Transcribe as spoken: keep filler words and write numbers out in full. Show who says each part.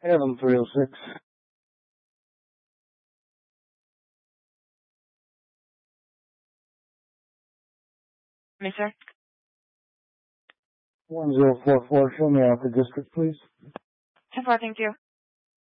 Speaker 1: Adam three oh six.
Speaker 2: Yes, sir.
Speaker 1: one zero four four, show me out the district, please.
Speaker 2: ten four, thank you.